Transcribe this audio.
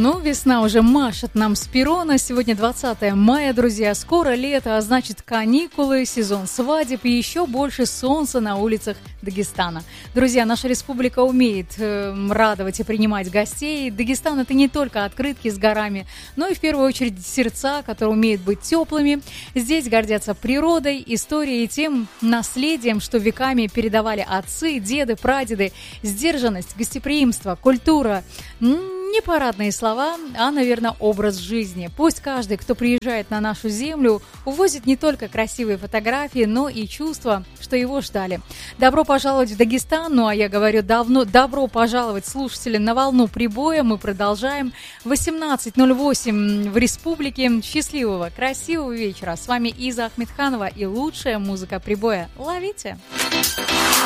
Ну, весна уже машет нам с перрона. Сегодня 20 мая, друзья. Скоро лето, а значит каникулы, сезон свадеб и еще больше солнца на улицах Дагестана. Друзья, наша республика умеет радовать и принимать гостей. Дагестан — это не только открытки с горами, но и в первую очередь сердца, которые умеют быть теплыми. Здесь гордятся природой, историей и тем наследием, что веками передавали отцы, деды, прадеды. Сдержанность, гостеприимство, культура. Не парадные слова, а, наверное, образ жизни. Пусть каждый, кто приезжает на нашу землю, увозит не только красивые фотографии, но и чувства, что его ждали. Добро пожаловать в Дагестан, ну а я говорю добро пожаловать, слушатели, на волну прибоя. Мы продолжаем. 18:08 в республике. Счастливого, красивого вечера. С вами Иза Ахмедханова и лучшая музыка прибоя. Ловите!